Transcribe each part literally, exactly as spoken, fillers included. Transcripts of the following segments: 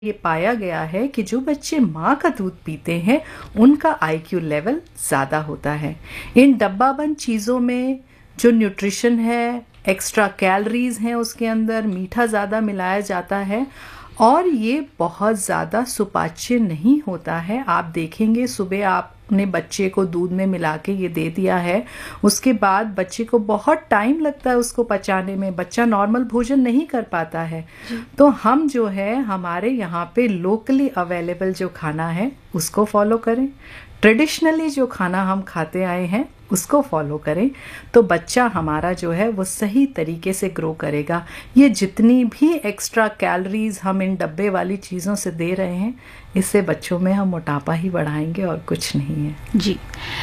ये पाया गया है कि जो बच्चे माँ का दूध पीते हैं उनका आईक्यू लेवल ज़्यादा होता है। इन डब्बाबंद चीज़ों में जो न्यूट्रिशन है, एक्स्ट्रा कैलोरीज हैं, उसके अंदर मीठा ज़्यादा मिलाया जाता है और ये बहुत ज़्यादा सुपाच्य नहीं होता है। आप देखेंगे सुबह आपने बच्चे को दूध में मिला के ये दे दिया है, उसके बाद बच्चे को बहुत टाइम लगता है उसको पचाने में, बच्चा नॉर्मल भोजन नहीं कर पाता है। तो हम जो है हमारे यहाँ पे लोकली अवेलेबल जो खाना है उसको फॉलो करें, ट्रेडिशनली जो खाना हम खाते आए हैं उसको फॉलो करें, तो बच्चा हमारा जो है वो सही तरीके से ग्रो करेगा। ये जितनी भी एक्स्ट्रा कैलोरीज हम इन डब्बे वाली चीज़ों से दे रहे हैं, इससे बच्चों में हम मोटापा ही बढ़ाएंगे और कुछ नहीं है। जी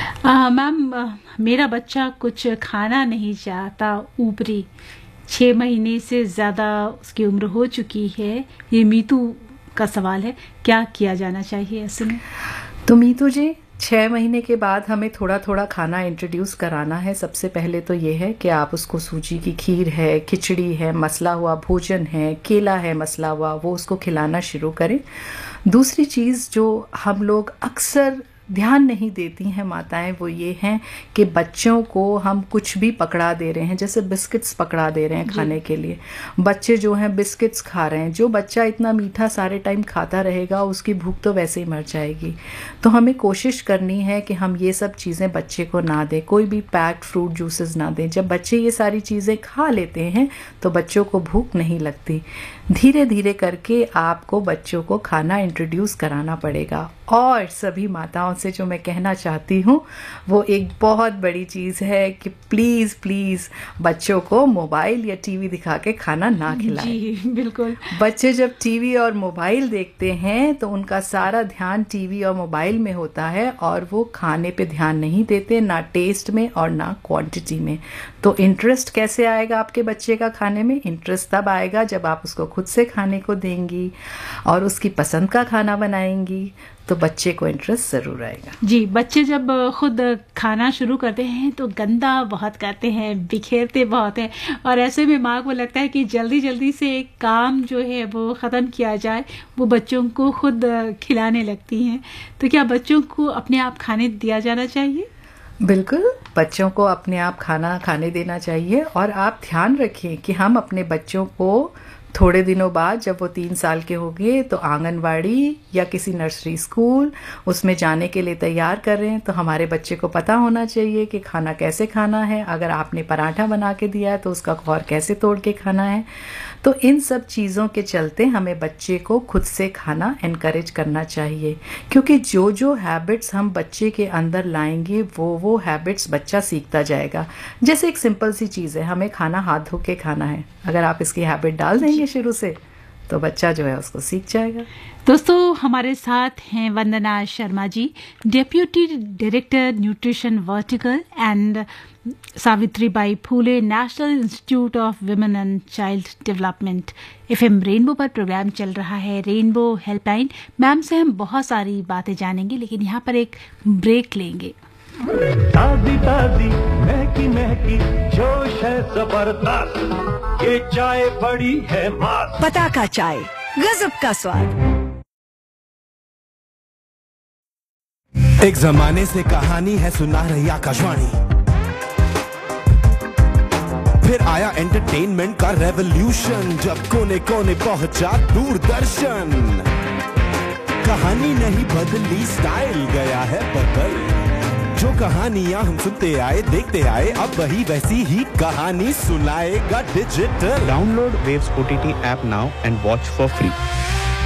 मैम, मेरा बच्चा कुछ खाना नहीं चाहता, ऊपरी छः महीने से ज़्यादा उसकी उम्र हो चुकी है, ये मीतू का सवाल है, क्या किया जाना चाहिए ऐसे में? तो मीतू जी, छः महीने के बाद हमें थोड़ा थोड़ा खाना इंट्रोड्यूस कराना है। सबसे पहले तो ये है कि आप उसको सूजी की खीर है, खिचड़ी है, मसला हुआ भोजन है, केला है मसला हुआ, वो उसको खिलाना शुरू करें। दूसरी चीज़ जो हम लोग अक्सर ध्यान नहीं देती हैं माताएं, वो ये हैं कि बच्चों को हम कुछ भी पकड़ा दे रहे हैं, जैसे बिस्किट्स पकड़ा दे रहे हैं खाने के लिए। बच्चे जो हैं बिस्किट्स खा रहे हैं, जो बच्चा इतना मीठा सारे टाइम खाता रहेगा उसकी भूख तो वैसे ही मर जाएगी। तो हमें कोशिश करनी है कि हम ये सब चीज़ें बच्चे को ना दें, कोई भी पैक्ड फ्रूट जूसेस ना दें। जब बच्चे ये सारी चीज़ें खा लेते हैं तो बच्चों को भूख नहीं लगती। धीरे धीरे करके आपको बच्चों को खाना इंट्रोड्यूस कराना पड़ेगा। और सभी माताओं से जो मैं कहना चाहती हूँ वो एक बहुत बड़ी चीज़ है कि प्लीज़ प्लीज़ बच्चों को मोबाइल या टीवी दिखा के खाना ना खिलाएं। जी बिल्कुल। बच्चे जब टीवी और मोबाइल देखते हैं तो उनका सारा ध्यान टीवी और मोबाइल में होता है और वो खाने पे ध्यान नहीं देते, ना टेस्ट में और ना क्वांटिटी में। तो इंटरेस्ट कैसे आएगा आपके बच्चे का खाने में? इंटरेस्ट तब आएगा जब आप उसको खुद से खाने को देंगी और उसकी पसंद का खाना बनाएंगी, तो बच्चे को इंटरेस्ट ज़रूर आएगा। जी, बच्चे जब खुद खाना शुरू करते हैं तो गंदा बहुत करते हैं, बिखेरते बहुत हैं, और ऐसे में माँ को लगता है कि जल्दी जल्दी से एक काम जो है वो ख़त्म किया जाए, वो बच्चों को खुद खिलाने लगती हैं। तो क्या बच्चों को अपने आप खाने दिया जाना चाहिए? बिल्कुल, बच्चों को अपने आप खाना खाने देना चाहिए। और आप ध्यान रखें कि हम अपने बच्चों को थोड़े दिनों बाद जब वो तीन साल के हो गए तो आंगनवाड़ी या किसी नर्सरी स्कूल उसमें जाने के लिए तैयार कर रहे हैं, तो हमारे बच्चे को पता होना चाहिए कि खाना कैसे खाना है। अगर आपने पराठा बना के दिया है तो उसका खौर कैसे तोड़ के खाना है। तो इन सब चीज़ों के चलते हमें बच्चे को खुद से खाना एनकरेज करना चाहिए, क्योंकि जो जो हैबिट्स हम बच्चे के अंदर लाएंगे वो वो हैबिट्स बच्चा सीखता जाएगा। जैसे एक सिंपल सी चीज़ है, हमें खाना हाथ धो के खाना है, अगर आप इसकी हैबिट डाल देंगे शुरू से तो बच्चा जो है उसको सीख जाएगा। दोस्तों, हमारे साथ हैं वंदना Sharma ji, deputy director nutrition vertical and Savitribai Phule national institute of women and child development. FM rainbow पर प्रोग्राम चल रहा है रेनबो हेल्पलाइन। मैम से हम बहुत सारी बातें जानेंगे, लेकिन यहाँ पर एक ब्रेक लेंगे। ताजी ताजी महकी महकी जोश है जबरदस्त, ये चाय बड़ी है मस्त। पताका चाय, गजब का स्वाद। एक जमाने से कहानी है सुना रही आकाशवाणी, फिर आया एंटरटेनमेंट का रेवोल्यूशन, जब कोने कोने पहुंचा दूरदर्शन। कहानी नहीं बदली, स्टाइल गया है बदल। जो कहानियां हम सुनते आए देखते आए, अब वही वैसी ही कहानी सुनाएगा digital. Download Waves O T T app now and watch for free.